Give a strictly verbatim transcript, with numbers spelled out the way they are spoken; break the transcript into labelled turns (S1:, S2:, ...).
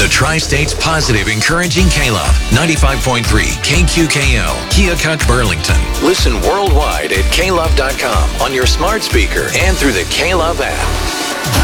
S1: The Tri-State's positive, encouraging K-Love. ninety-five point three K Q K L, Keokuk, Burlington. Listen worldwide at K Love dot com, on your smart speaker, and through the K-Love app.